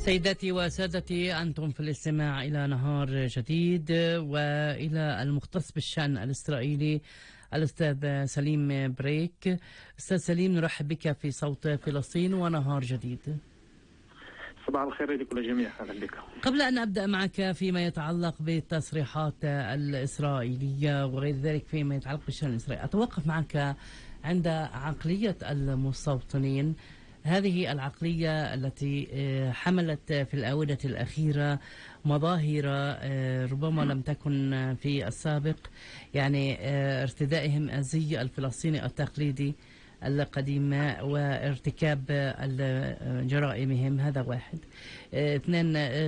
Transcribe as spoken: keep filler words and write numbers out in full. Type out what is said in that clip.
سيداتي وسادتي، أنتم في الاستماع إلى نهار جديد وإلى المختص بالشأن الإسرائيلي الأستاذ سليم بريك. أستاذ سليم، نرحب بك في صوت فلسطين ونهار جديد. صباح الخير لكل الجميع، أهلا بك. قبل أن أبدأ معك فيما يتعلق بالتصريحات الإسرائيلية وغير ذلك فيما يتعلق بالشأن الإسرائيلي، أتوقف معك عند عقلية المستوطنين. هذه العقلية التي حملت في الآونة الأخيرة مظاهر ربما لم تكن في السابق، يعني ارتدائهم الزي الفلسطيني التقليدي القديم وارتكاب جرائمهم. هذا واحد. اثنين،